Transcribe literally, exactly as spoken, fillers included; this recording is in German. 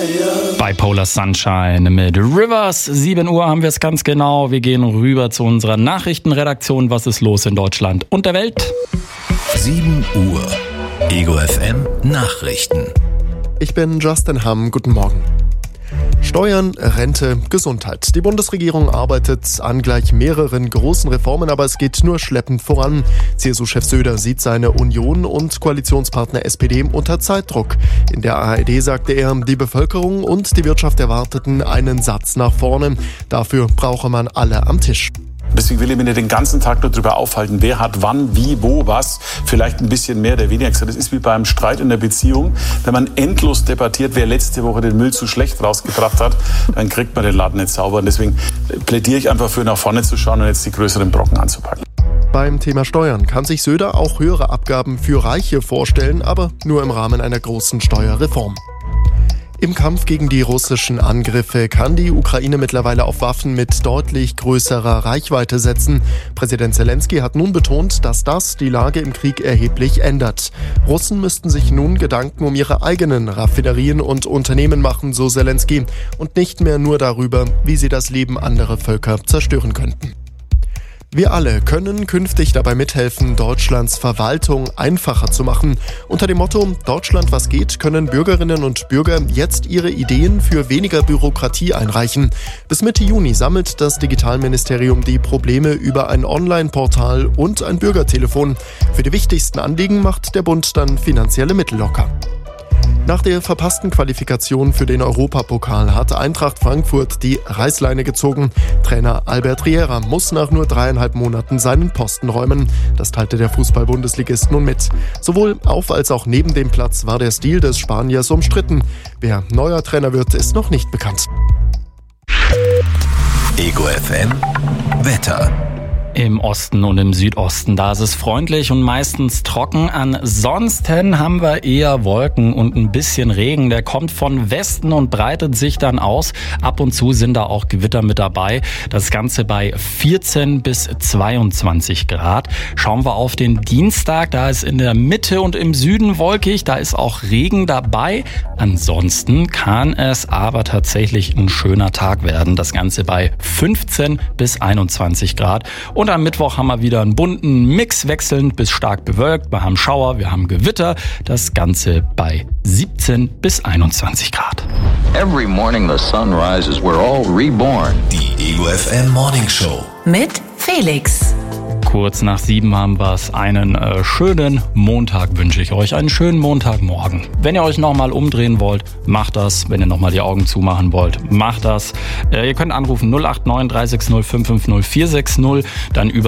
Bipolar Sunshine mit Rivers. sieben Uhr haben wir es ganz genau. Wir gehen rüber zu unserer Nachrichtenredaktion. Was ist los in Deutschland und der Welt? sieben Uhr. Ego F M Nachrichten. Ich bin Justin Hamm. Guten Morgen. Steuern, Rente, Gesundheit. Die Bundesregierung arbeitet an gleich mehreren großen Reformen, aber es geht nur schleppend voran. C S U-Chef Söder sieht seine Union und Koalitionspartner S P D unter Zeitdruck. In der A R D sagte er, die Bevölkerung und die Wirtschaft erwarteten einen Satz nach vorne. Dafür brauche man alle am Tisch. Deswegen will ich mich nicht den ganzen Tag nur darüber aufhalten, wer hat wann, wie, wo, was, vielleicht ein bisschen mehr oder weniger gesagt. Das ist wie beim Streit in der Beziehung. Wenn man endlos debattiert, wer letzte Woche den Müll zu schlecht rausgebracht hat, dann kriegt man den Laden nicht sauber. Und deswegen plädiere ich einfach für, nach vorne zu schauen und jetzt die größeren Brocken anzupacken. Beim Thema Steuern kann sich Söder auch höhere Abgaben für Reiche vorstellen, aber nur im Rahmen einer großen Steuerreform. Im Kampf gegen die russischen Angriffe kann die Ukraine mittlerweile auf Waffen mit deutlich größerer Reichweite setzen. Präsident Zelensky hat nun betont, dass das die Lage im Krieg erheblich ändert. Russen müssten sich nun Gedanken um ihre eigenen Raffinerien und Unternehmen machen, so Zelensky, und nicht mehr nur darüber, wie sie das Leben anderer Völker zerstören könnten. Wir alle können künftig dabei mithelfen, Deutschlands Verwaltung einfacher zu machen. Unter dem Motto Deutschland was geht, können Bürgerinnen und Bürger jetzt ihre Ideen für weniger Bürokratie einreichen. Bis Mitte Juni sammelt das Digitalministerium die Probleme über ein Online-Portal und ein Bürgertelefon. Für die wichtigsten Anliegen macht der Bund dann finanzielle Mittel locker. Nach der verpassten Qualifikation für den Europapokal hat Eintracht Frankfurt die Reißleine gezogen. Trainer Albert Riera muss nach nur dreieinhalb Monaten seinen Posten räumen. Das teilte der Fußball-Bundesligist nun mit. Sowohl auf als auch neben dem Platz war der Stil des Spaniers umstritten. Wer neuer Trainer wird, ist noch nicht bekannt. Ego F M Wetter. Im Osten und im Südosten, da ist es freundlich und meistens trocken. Ansonsten haben wir eher Wolken und ein bisschen Regen. Der kommt von Westen und breitet sich dann aus. Ab und zu sind da auch Gewitter mit dabei. Das Ganze bei vierzehn bis zweiundzwanzig Grad. Schauen wir auf den Dienstag. Da ist in der Mitte und im Süden wolkig. Da ist auch Regen dabei. Ansonsten kann es aber tatsächlich ein schöner Tag werden. Das Ganze bei fünfzehn bis einundzwanzig Grad. Und am Mittwoch haben wir wieder einen bunten Mix, wechselnd bis stark bewölkt. Wir haben Schauer, wir haben Gewitter. Das Ganze bei siebzehn bis einundzwanzig Grad. Every morning the sun rises, we're all reborn. Die Ego F M Morning Show. Mit Felix. Kurz nach sieben haben wir es. Einen äh, schönen Montag wünsche ich euch. Einen schönen Montagmorgen. Wenn ihr euch nochmal umdrehen wollt, macht das. Wenn ihr nochmal die Augen zumachen wollt, macht das. Äh, ihr könnt anrufen null acht neun drei sechs null fünf fünf null vier sechs null. Dann über